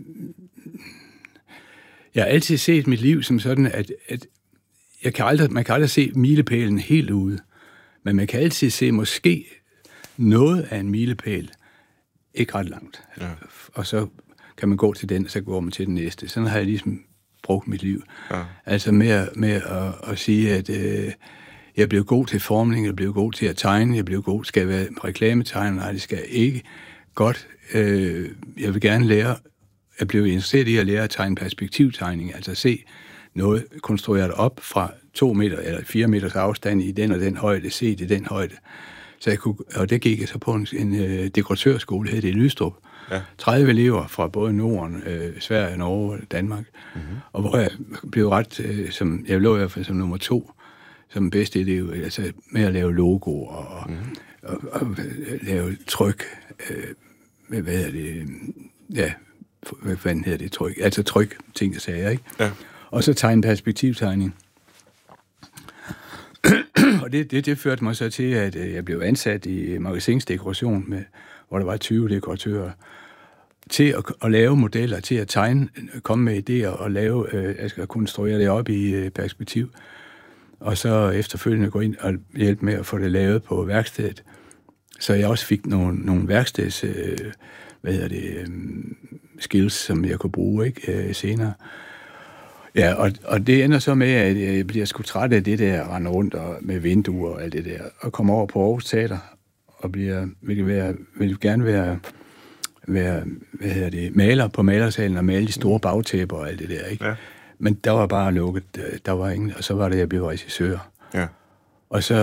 jeg har altid set mit liv som sådan, at man kan aldrig se milepælen helt ude, men man kan altid se måske noget af en milepæl, ikke ret langt. Ja. Og så kan man gå til den, og så går man til den næste. Sådan har jeg ligesom brugt mit liv. Ja. Altså med at sige, at jeg blev god til formning, jeg blev god til at tegne, jeg blev god, skal jeg være reklametegner? Nej, det skal jeg ikke. Godt, jeg vil gerne lære, jeg blev interesseret i at lære at tegne perspektivtegning, altså se noget konstrueret op fra 2 meter eller 4 meters afstand i den og den højde, se det i den højde. Så jeg kunne, og det gik jeg så på en dekoratørskole, hed det i Lystrup. Ja. 30 elever fra både Norden, Sverige, Norge og Danmark. Og hvor jeg blev jeg lå i hvert fald som nummer 2, som bedste elev, altså med at lave logoer og lave tryk. Hvad hedder det? Ja, hvad fanden hedder det tryk? Altså tryk, ting og sager, ikke? Ja. Og så tegne perspektivtegning. Og det førte mig så til, at jeg blev ansat i magasinsdekoration, hvor der var 20 dekoratører, til at lave modeller, til at tegne, komme med idéer og lave, jeg skal konstruere det op i perspektiv. Og så efterfølgende gå ind og hjælpe med at få det lavet på værkstedet. Så jeg også fik nogle værksteds, skills, som jeg kunne bruge senere. Ja, og det ender så med, at jeg bliver sgu træt af det der, rende rundt og med vinduer og alt det der, og kommer over på Aarhus Teater, og vil gerne være maler på malersalen og male de store bagtæpper og alt det der, ikke? Ja. Men der var bare lukket, der var ingen, og så var det, jeg blev regissør. Ja. Og så,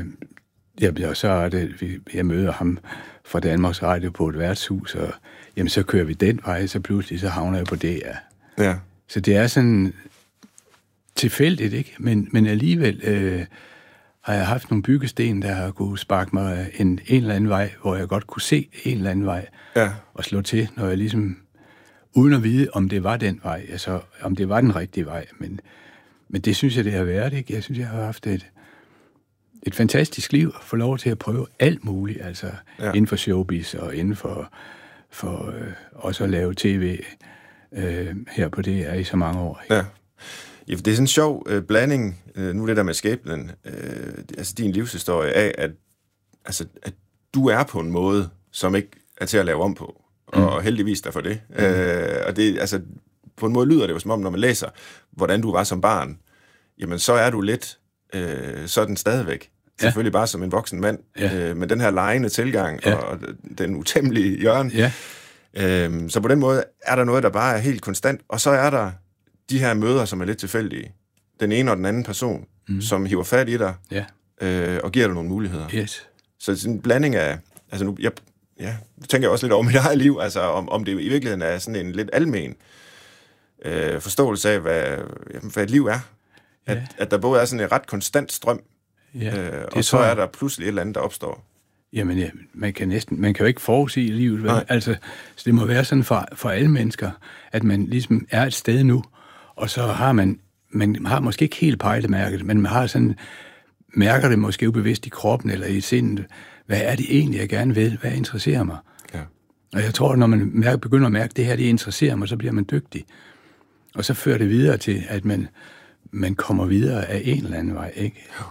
jeg møder ham fra Danmarks Radio på et værtshus, og jamen, så kører vi den vej, så pludselig så havner jeg på det, ja. Så det er sådan tilfældigt, ikke? Men alligevel har jeg haft nogle byggesten, der har kunne sparke mig en eller anden vej, hvor jeg godt kunne se en eller anden vej, og slå til, når jeg ligesom, uden at vide, om det var den vej, altså om det var den rigtige vej. Men det synes jeg, det har været, ikke? Jeg synes, jeg har haft et fantastisk liv, at få lov til at prøve alt muligt, altså inden for showbiz og inden for også at lave tv her på det er i så mange år. Ikke? Ja, det er sådan en sjov blanding, nu det der med skæbnen, altså din livshistorie af, at du er på en måde, som ikke er til at lave om på, og heldigvis derfor det. Og det, altså, på en måde lyder det jo som om, når man læser, hvordan du var som barn, jamen så er du lidt sådan stadigvæk. Selvfølgelig bare som en voksen mand, med den her legende tilgang og den utæmmelige hjørne. Ja. Så på den måde er der noget, der bare er helt konstant, og så er der de her møder, som er lidt tilfældige. Den ene og den anden person, som hiver fat i dig, og giver dig nogle muligheder. Yes. Så sådan en blanding af, altså nu tænker jeg også lidt over mit eget liv, altså om det i virkeligheden er sådan en lidt almen forståelse af, hvad et liv er. At der både er sådan en ret konstant strøm, og så er der pludselig et eller andet, der opstår. Jamen, man kan jo ikke forudsige livet. Altså, så det må være sådan for alle mennesker, at man ligesom er et sted nu, og så har man har måske ikke helt pejlemærket, men man har sådan, mærker det måske ubevidst i kroppen eller i sindet. Hvad er det egentlig, jeg gerne vil? Hvad interesserer mig? Ja. Og jeg tror, når man begynder at mærke, at det her, det interesserer mig, så bliver man dygtig. Og så fører det videre til, at man kommer videre af en eller anden vej, ikke? Ja.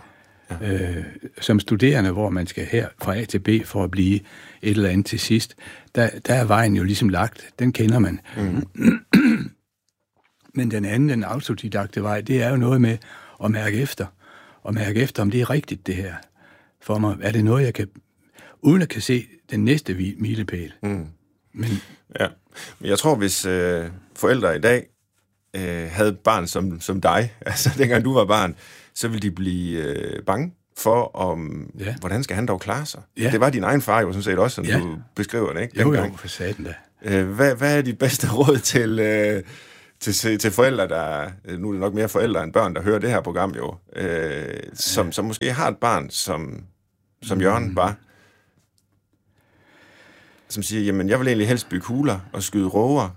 Som studerende, hvor man skal her fra A til B for at blive et eller andet til sidst, der er vejen jo ligesom lagt. Den kender man. Men den anden, den autodidakte vej, det er jo noget med at mærke efter. Og mærke efter, om det er rigtigt, det her. For mig, er det noget, jeg kan, uden at kan se den næste milepæl. Men jeg tror, hvis forældre i dag havde barn som dig, altså dengang du var barn, så ville de blive bange for, hvordan skal han dog klare sig? Ja. Det var din egen far jo sådan set også, som du beskriver det, ikke? Jo, for satan da. Hvad er de bedste råd til forældre, der... Nu er det nok mere forældre end børn, der hører det her program jo, som måske har et barn, som Jørgen var, som siger, jamen, jeg vil egentlig helst bygge huler og skyde råger,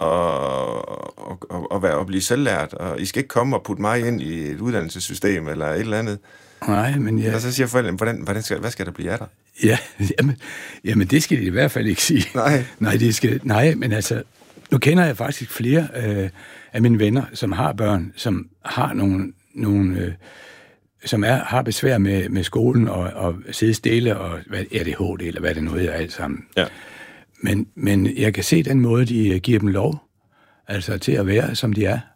og blive selvlært, og I skal ikke komme og putte mig ind i et uddannelsessystem eller et eller andet. Nej, men ja. Og så siger forældrene, hvad skal der blive af dig? Ja, jamen det skal de i hvert fald ikke sige. Nej, men altså, nu kender jeg faktisk flere af mine venner, som har børn, som har nogle som har besvær med skolen og sidde stille og ADHD eller hvad det nu hedder alt sammen. Ja. Men jeg kan se den måde, de giver dem lov, altså til at være, som de er.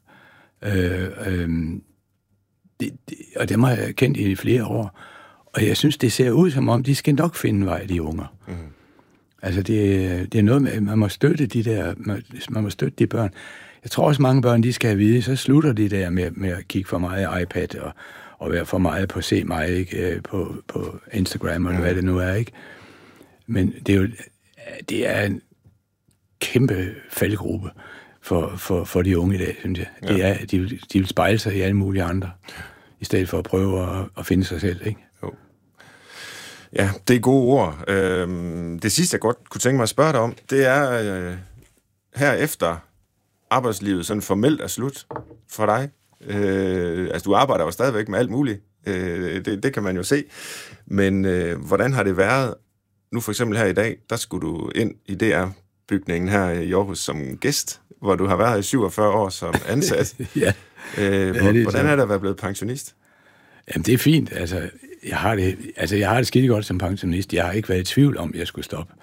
Og dem har jeg kendt i flere år. Og jeg synes, det ser ud som om, de skal nok finde vej, de unger. Mm. Altså, det er noget med, man må støtte man må støtte de børn. Jeg tror også, mange børn, de skal have vide, så slutter de der med at kigge for meget iPad og være for meget på Se mig, ikke? På Instagram og hvad det nu er, ikke? Men det er en kæmpe faldgruppe for de unge i dag, synes jeg. Ja. Det er, de vil spejle sig i alle mulige andre, i stedet for at prøve at finde sig selv, ikke? Jo. Ja, det er gode ord. Det sidste, jeg godt kunne tænke mig at spørge dig om, det er her efter arbejdslivet sådan formelt er slut for dig. Altså, du arbejder jo stadigvæk med alt muligt. Det kan man jo se. Men hvordan har det været? Nu for eksempel her i dag, der skulle du ind i DR-bygningen her i Aarhus som gæst, hvor du har været i 47 år som ansat. Ja. Hvordan er det at være blevet pensionist? Jamen, det er fint. Altså, jeg har det skide godt som pensionist. Jeg har ikke været i tvivl om, at jeg skulle stoppe.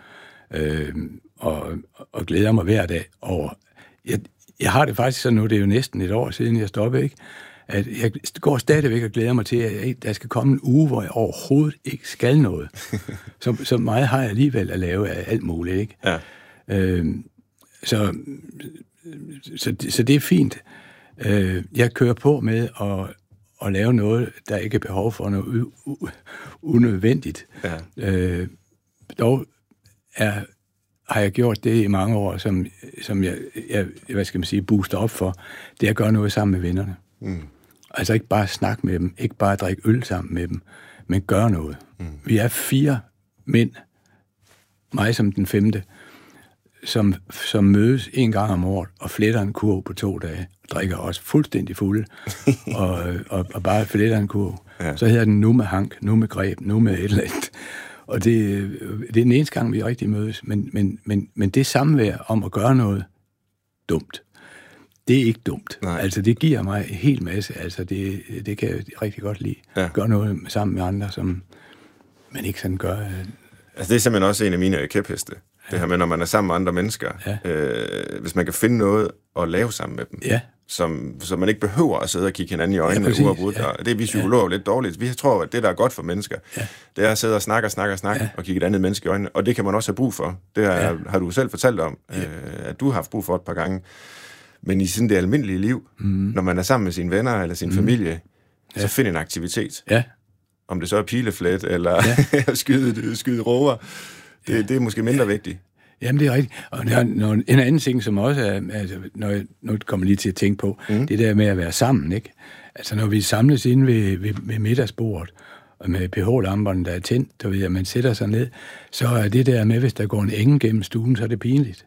Og glæder mig hver dag over... Jeg har det faktisk sådan nu, det er jo næsten et år siden, jeg stoppede, ikke? At jeg går stadigvæk og glæder mig til, at der skal komme en uge, hvor jeg overhovedet ikke skal noget. Så meget har jeg alligevel at lave af alt muligt, ikke? Ja. Så det er fint. Jeg kører på med at lave noget, der ikke er behov for noget unødvendigt. Ja. Dog har jeg gjort det i mange år, som jeg hvad skal man sige, booster op for, det er at gøre noget sammen med vennerne. Mm. Altså ikke bare snakke med dem, ikke bare drikke øl sammen med dem, men gøre noget. Mm. Vi er 4 mænd, mig som den 5., som mødes 1 gang om året og fletter en kurv på 2 dage, drikker os fuldstændig fulde, og bare fletter en kurv. Ja. Så hedder den nu med hank, nu med greb, nu med et eller andet. Og det er den eneste gang, vi rigtig mødes. Men det samvær om at gøre noget dumt, det er ikke dumt. Nej. Altså, det giver mig en hel masse. Altså, det kan jeg rigtig godt lide. Ja. Gøre noget sammen med andre, som man ikke sådan gør. Altså, det er simpelthen også en af mine kæpheste. Ja. Det her med, når man er sammen med andre mennesker. Ja. Hvis man kan finde noget at lave sammen med dem. Ja. Så man ikke behøver at sidde og kigge hinanden i øjnene uafbrudt. Ja. Det er vi psykologer lidt dårligt. Vi tror, at det, der er godt for mennesker, det er at sidde og snakke og kigge et andet menneske i øjnene. Og det kan man også have brug for. Det har du selv fortalt om, at du har haft brug for et par gange. Men i sådan det almindelige liv, når man er sammen med sine venner eller sin familie, så find en aktivitet. Ja. Om det så er pileflet eller skyde råger. Det er måske mindre vigtigt. Jamen, det er rigtigt. Og en anden ting, som også er, altså, nu kommer lige til at tænke på, det der med at være sammen, ikke? Altså, når vi samles inde ved middagsbordet, og med pH-lamperne, der er tændt, du ved, at man sætter sig ned, så er det der med, hvis der går en enge gennem stuen, så er det pinligt.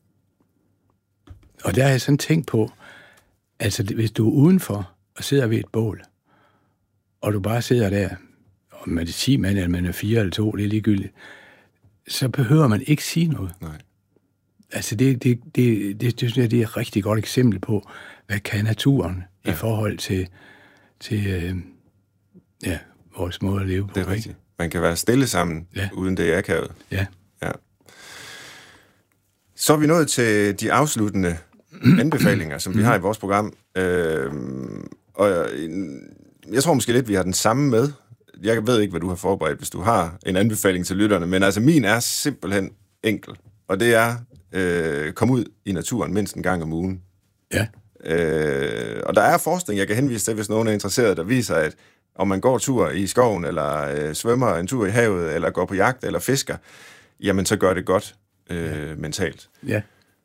Og der har jeg sådan tænkt på, altså, hvis du er udenfor og sidder ved et bål, og du bare sidder der, og man er 10 mand, eller man er 4 eller 2, det er ligegyldigt, så behøver man ikke sige noget. Nej. Altså, det synes jeg, det er et rigtig godt eksempel på, hvad kan naturen i forhold til vores måde at leve på. Det er rigtigt. Man kan være stille sammen, uden det er akavet. Ja. Så er vi nået til de afsluttende anbefalinger, som vi har i vores program. Og jeg tror måske lidt, vi har den samme med. Jeg ved ikke, hvad du har forberedt, hvis du har en anbefaling til lytterne, men altså min er simpelthen enkel, og det er komme ud i naturen mindst en gang om ugen. Ja. Og der er forskning, jeg kan henvise til, hvis nogen er interesseret, der viser, at om man går tur i skoven, eller svømmer en tur i havet, eller går på jagt, eller fisker, jamen så gør det godt mentalt. Ja.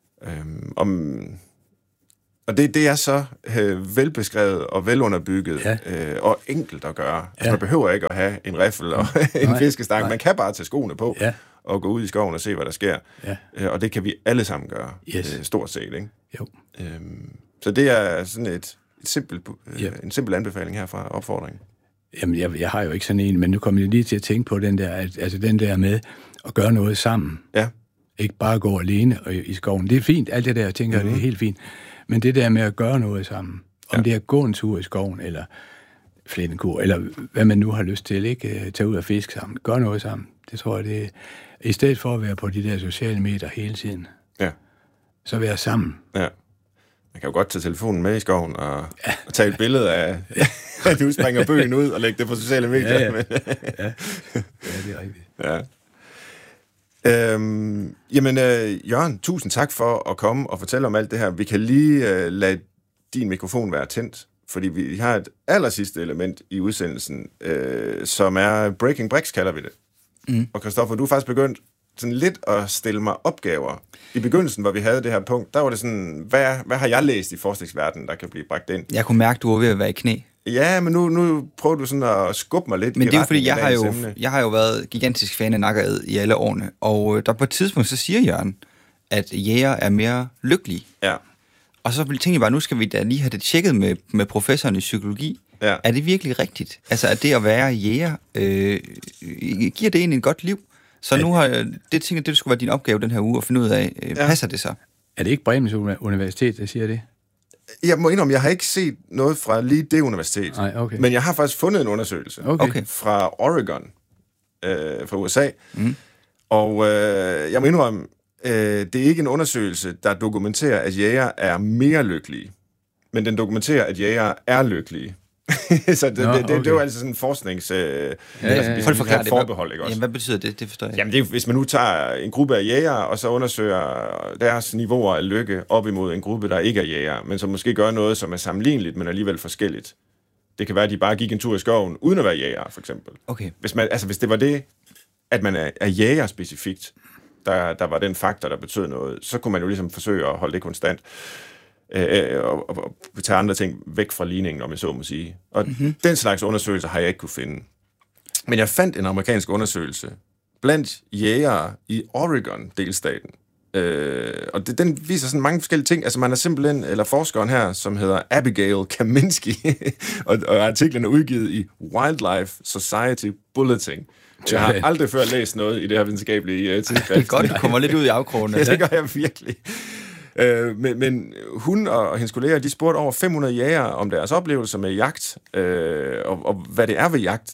Og det er så velbeskrevet og velunderbygget og enkelt at gøre. Altså, man behøver ikke at have en riffel og en fiskestang. Man kan bare tage skoene på og gå ud i skoven og se, hvad der sker. Ja. Og det kan vi alle sammen gøre, stort set. Ikke? Jo. Så det er sådan en simpel anbefaling herfra, opfordring. Jamen, jeg har jo ikke sådan en, men nu kommer jeg lige til at tænke på den der, altså den der med at gøre noget sammen. Ja. Ikke bare gå alene i skoven. Det er fint, alt det der, jeg tænker, det er helt fint. Men det der med at gøre noget sammen, om det er at gå en tur i skoven, eller flættekur, eller hvad man nu har lyst til, ikke? Tage ud og fiske sammen, gøre noget sammen. Det tror jeg, det er, i stedet for at være på de der sociale medier hele tiden, så være sammen. Ja. Man kan jo godt tage telefonen med i skoven og tage et billede af, at du springer bøgen ud og lægge det på sociale medier. Ja, det er rigtigt. Ja. Jørgen, tusind tak for at komme og fortælle om alt det her. Vi kan lige lade din mikrofon være tændt, fordi vi har et allersidste element i udsendelsen, som er Breaking Bricks, kalder vi det. Og Christoffer, du er faktisk begyndt sådan lidt at stille mig opgaver. I begyndelsen, hvor vi havde det her punkt, der var det sådan, hvad har jeg læst i forskningsverdenen, der kan blive bragt ind? Jeg kunne mærke, du var ved at være i knæ. Ja, men nu prøver du sådan at skubbe mig lidt. Men det er jo fordi, jeg har jo været gigantisk fan af nakkered i alle årene, og der på et tidspunkt, så siger Jørgen, at jæger er mere lykkelige. Ja. Og så tænkte jeg bare, nu skal vi da lige have det tjekket med professoren i psykologi. Ja. Er det virkelig rigtigt? Altså, at det at være jæger, giver det egentlig et godt liv? Så nu har det tænkt, det skulle være din opgave den her uge, at finde ud af, passer det så? Er det ikke Bremens Universitet, der siger det? Jeg må indrømme, jeg har ikke set noget fra lige det universitet. Nej, okay. Men jeg har faktisk fundet en undersøgelse fra Oregon, fra USA. Og jeg må indrømme, det er ikke en undersøgelse, der dokumenterer, at jæger er mere lykkelige. Men den dokumenterer, at jæger er lykkelige. Så det er jo altså sådan en forsknings... forbehold, ikke også? Jamen, hvad betyder det? Det forstår jeg. Jamen, det er, hvis man nu tager en gruppe af jægere, og så undersøger deres niveauer af lykke op imod en gruppe, der ikke er jægere, men som måske gør noget, som er sammenligneligt, men alligevel forskelligt. Det kan være, at de bare gik en tur i skoven, uden at være jægere, for eksempel. Okay. Hvis det var det, at man er jæger specifikt, der var den faktor, der betød noget, så kunne man jo ligesom forsøge at holde det konstant. Og tage andre ting væk fra ligningen, om jeg så må sige. Og den slags undersøgelser har jeg ikke kunne finde. Men jeg fandt en amerikansk undersøgelse blandt jægere i Oregon-delstaten. Og den viser sådan mange forskellige ting. Altså man er simpelthen, eller forskeren her, som hedder Abigail Kaminsky, og artiklen er udgivet i Wildlife Society Bulletin. Jeg har aldrig før læst noget i det her videnskabelige tidsskrift. Det er godt, du kommer lidt ud i afkrogene. Ja, det gør jeg virkelig. Men hun og hendes kolleger, de spurgte over 500 jægere om deres oplevelser med jagt, og hvad det er ved jagt,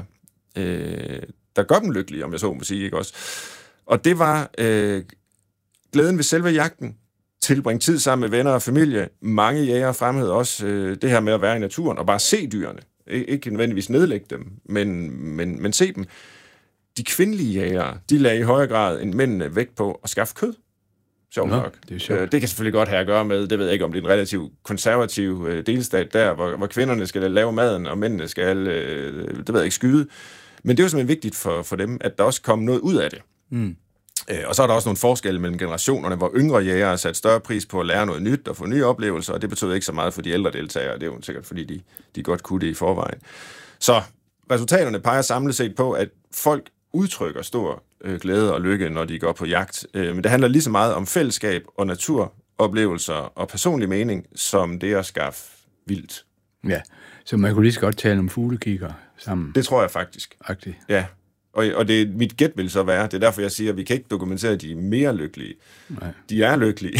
der gør dem lykkelige, om jeg så må sige, ikke også? Og det var glæden ved selve jagten, tilbringe tid sammen med venner og familie. Mange jægere fremhævede også det her med at være i naturen og bare se dyrene. Ikke nødvendigvis nedlægge dem, men se dem. De kvindelige jægere, de lagde i højere grad end mændene vægt på at skaffe kød. Sjovt nok. Det kan selvfølgelig godt have at gøre med, det ved jeg ikke, om det er en relativt konservativ delstat der, hvor kvinderne skal lave maden, og mændene skal, det ved jeg ikke, skyde. Men det er jo simpelthen vigtigt for dem, at der også kommer noget ud af det. Og så er der også nogle forskelle mellem generationerne, hvor yngre jægere satte større pris på at lære noget nyt og få nye oplevelser, og det betød ikke så meget for de ældre deltagere. Det er jo sikkert, fordi de godt kunne det i forvejen. Så resultaterne peger samlet set på, at folk udtrykker stor glæde og lykke, når de går på jagt. Men det handler lige så meget om fællesskab og naturoplevelser og personlig mening, som det at skaffe vildt. Ja, så man kunne lige så godt tale om fuglekigger sammen. Det tror jeg faktisk. Agtigt. Ja, og det, mit gæt vil så være, det er derfor, jeg siger, at vi kan ikke dokumentere, at de er mere lykkelige. Nej. De er lykkelige.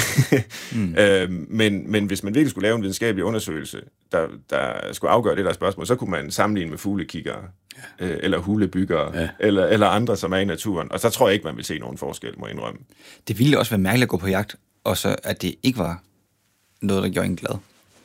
Men hvis man virkelig skulle lave en videnskabelig undersøgelse, der skulle afgøre det der spørgsmål, så kunne man sammenligne med fuglekiggere, eller hulebyggere, eller andre, som er i naturen. Og så tror jeg ikke, man vil se nogen forskel, må jeg indrømme. Det ville også være mærkeligt at gå på jagt, og så at det ikke var noget, der gjorde en glad.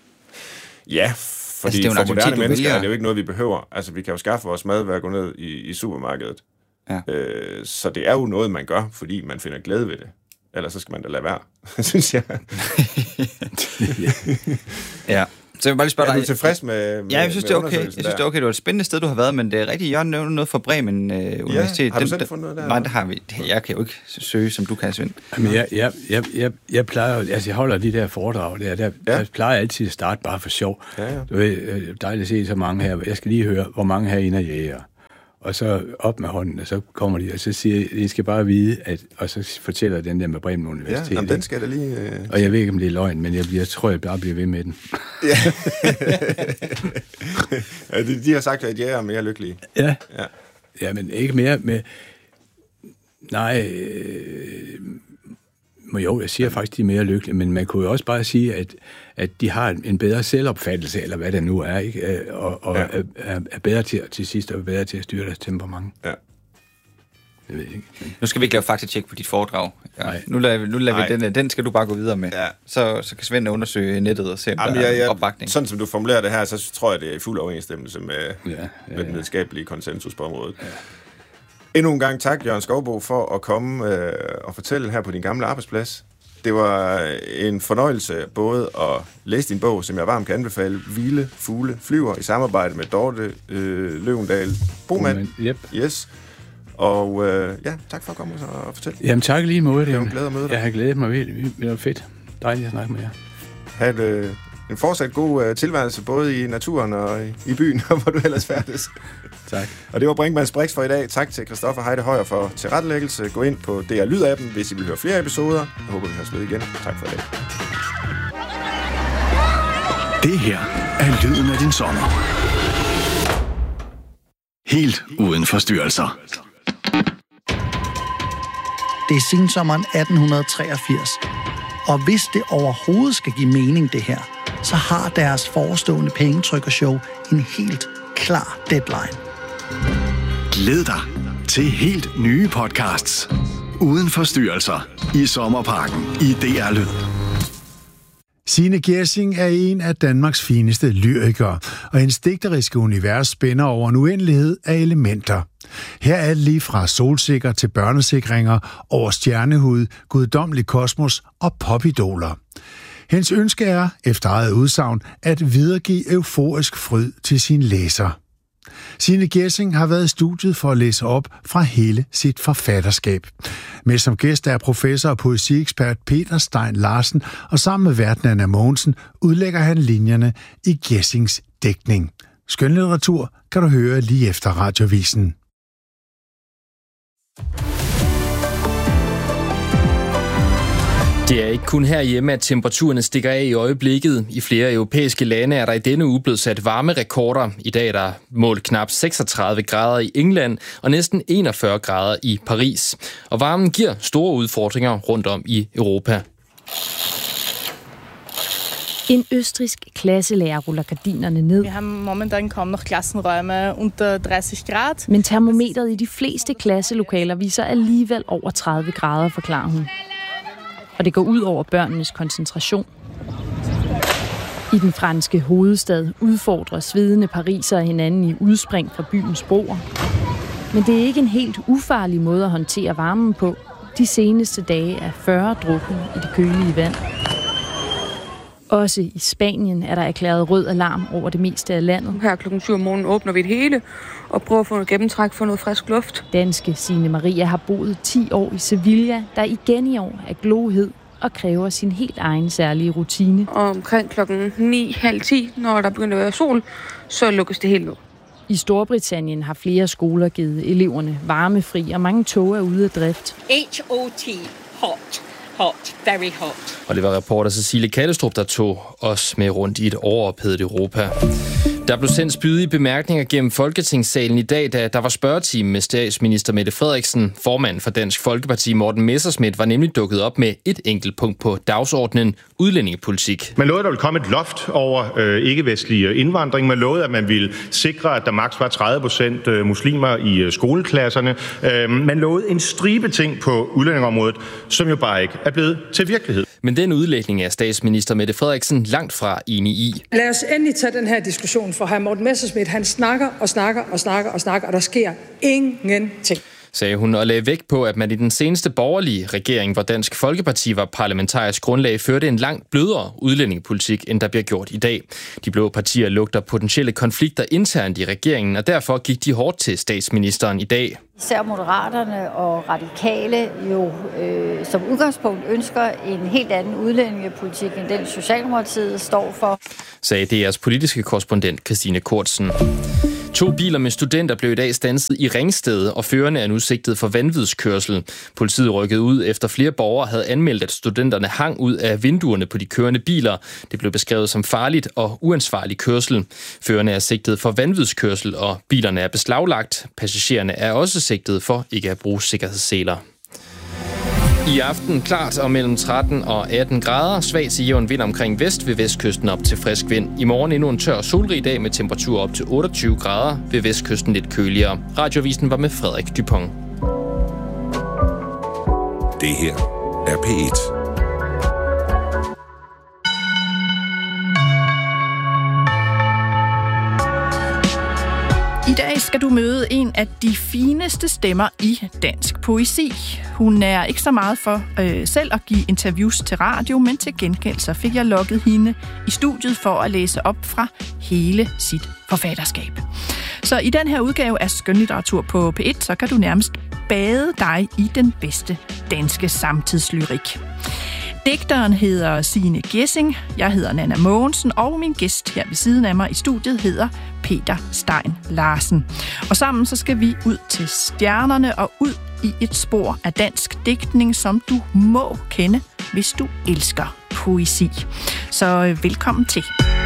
Ja, fordi for moderne mennesker er det jo ikke noget, vi behøver. Altså, vi kan jo skaffe vores mad ved at gå ned i supermarkedet. Ja. Så det er jo noget, man gør, fordi man finder glæde ved det. Ellers så skal man da lade være, synes jeg. Ja. Så jeg vil bare lige spørge dig... Er du tilfreds med Ja, jeg synes, det er okay. Jeg synes, det er okay. Det var et spændende sted, du har været, men det er rigtigt, Jørgen nævnte noget fra Bremen Universitet. Ja, har du selv fundet noget der? Nej, det har vi. Jeg kan jo ikke søge, som du kan, Svend. Men jeg plejer jo... Altså, jeg holder de der foredrag der. Jeg plejer altid at starte bare for sjov. Ja. Du ved, dejligt at se så mange her. Jeg skal lige høre, hvor mange herinde er jæger. Og så op med hånden, og så kommer de, og så siger I skal bare vide, at... Og så fortæller den der med Bremen Universitet. Ja, den skal da lige... Og jeg ved ikke, om det er løgn, men jeg tror, jeg bare bliver ved med den. Ja. De har sagt, at jeg er mere lykkelig. Ja. Ja, men ikke mere med... Nej... Jo, jeg siger faktisk, de er mere lykkelige, men man kunne jo også bare sige, at de har en bedre selvopfattelse, eller hvad det nu er, ikke? Og er bedre til sidst, og bedre til at styre deres temperament. Ja. Jeg ved ikke. Nu skal vi ikke lave faktatjek på dit foredrag. Ja. Nu lader vi den skal du bare gå videre med. Ja. Så kan Svend undersøge nettet og se, om der er opbakning. Sådan som du formulerer det her, så tror jeg, det er i fuld overensstemmelse med den videnskabelige konsensus på området. Ja. Endnu en gang tak, Jørgen Skouboe, for at komme og fortælle her på din gamle arbejdsplads. Det var en fornøjelse både at læse din bog, som jeg varmt kan anbefale, Hvile, Fugle, Flyver, i samarbejde med Dorte Løvendal Boman. Yep. Yes. Og tak for at komme og fortælle. Jamen tak lige måde. Det er en glæde at møde dig. Jeg har glædet mig vildt. Det var fedt. Dejligt at snakke med jer. Ha' en fortsat god tilværelse, både i naturen og i byen, og hvor du ellers færdes. Tak. Og det var Brinkmanns Brix for i dag. Tak til Christoffer Heide Højer for tilrettelæggelse. Gå ind på DR Lyd-appen, hvis I vil høre flere episoder. Jeg håber, vi høres ved igen. Tak for i dag. Det her er lyden af din sommer. Helt uden forstyrrelser. Det er sensommeren 1883. Og hvis det overhovedet skal give mening, det her, så har deres forestående pengetrykkershow en helt klar deadline. Glæd dig til helt nye podcasts. Uden forstyrrelser i Sommerparken i DR Lyd. Signe Gjersing er en af Danmarks fineste lyrikere, og hendes digteriske univers spænder over en uendelighed af elementer. Her er det lige fra solsikker til børnesikringer, over stjernehud, guddommelig kosmos og popidoler. Hendes ønske er, efter eget udsagn, at videregive euforisk fryd til sin læser. Signe Gjersing har været i studiet for at læse op fra hele sit forfatterskab. Med som gæst er professor og poesiekspert Peter Stein Larsen, og sammen med værten Anna Mogensen udlægger han linjerne i Gjersings digtning. Skønlitteratur kan du høre lige efter Radiovisen. Det er ikke kun herhjemme, at temperaturerne stikker af i øjeblikket. I flere europæiske lande er der i denne uge blevet sat varmerekorder. I dag er der målt knap 36 grader i England og næsten 41 grader i Paris. Og varmen giver store udfordringer rundt om i Europa. En østrigsk klasselærer ruller gardinerne ned. Vi har momentan kaum noch Klassenräume unter 30 grad. Men termometeret i de fleste klasselokaler viser alligevel over 30 grader, forklarer hun. Og det går ud over børnenes koncentration. I den franske hovedstad udfordrer svedende parisere hinanden i udspring fra byens broer. Men det er ikke en helt ufarlig måde at håndtere varmen på. De seneste dage er 40 druknet i det kølige vand. Også i Spanien er der erklæret rød alarm over det meste af landet. Her klokken 7 om morgenen åbner vi det hele og prøver at få noget gennemtræk for noget frisk luft. Danske Signe Maria har boet 10 år i Sevilla, der igen i år er glohed og kræver sin helt egen særlige rutine. Og omkring klokken 9:30, når der begynder at være sol, så lukkes det helt ned. I Storbritannien har flere skoler givet eleverne varmefri, og mange tog er ude af drift. HOT, hot. Hot, very hot. Og det var reporter Cecilie Kallestrup, der tog os med rundt i et overophedet Europa. Der blev sendt spydige bemærkninger gennem Folketingssalen i dag, da der var spørgetime med statsminister Mette Frederiksen. Formanden for Dansk Folkeparti, Morten Messerschmidt, var nemlig dukket op med et enkelt punkt på dagsordenen: udlændingepolitik. Man lovede, at der ville komme et loft over ikke-vestlig indvandring. Man lovede, at man ville sikre, at der maks var 30% muslimer i skoleklasserne. Man lovede en stribe ting på udlændingeområdet, som jo bare ikke er blevet til virkelighed. Men den udlægning er statsminister Mette Frederiksen langt fra enig i. Lad os endelig tage den her diskussion, for hr. Morten Messerschmidt, han snakker, og der sker ingenting. sagde hun, og lagde vægt på, at man i den seneste borgerlige regering, hvor Dansk Folkeparti var parlamentarisk grundlag, førte en langt blødere udlændingepolitik, end der bliver gjort i dag. De blå partier lugter potentielle konflikter internt i regeringen, og derfor gik de hårdt til statsministeren i dag. Især Moderaterne og Radikale jo som udgangspunkt ønsker en helt anden udlændingepolitik, end den Socialdemokratiet står for, sagde DR's politiske korrespondent Christine Kortsen. 2 biler med studenter blev i dag standset i Ringsted, og førerne er nu sigtet for vanvidskørsel. Politiet rykkede ud efter flere borgere havde anmeldt, at studenterne hang ud af vinduerne på de kørende biler. Det blev beskrevet som farligt og uansvarlig kørsel. Førerne er sigtet for vanvidskørsel, og bilerne er beslaglagt. Passagererne er også sigtet for ikke at bruge sikkerhedsseler. I aften klart og mellem 13 og 18 grader. Svag til jævn vind omkring vest ved vestkysten op til frisk vind. I morgen endnu en tør og solrig dag med temperatur op til 28 grader. Ved vestkysten lidt køligere. Radioavisen var med Frederik Dupont. Det her er P1. I dag skal du møde en af de fineste stemmer i dansk poesi. Hun er ikke så meget for selv at give interviews til radio, men til gengæld så fik jeg lukket hende i studiet for at læse op fra hele sit forfatterskab. Så i den her udgave af Skønlitteratur på P1, så kan du nærmest bade dig i den bedste danske samtidslyrik. Digteren hedder Signe Gjesing, jeg hedder Nanna Mogensen, og min gæst her ved siden af mig i studiet hedder Peter Stein Larsen. Og sammen så skal vi ud til stjernerne og ud i et spor af dansk digtning, som du må kende, hvis du elsker poesi. Så velkommen til.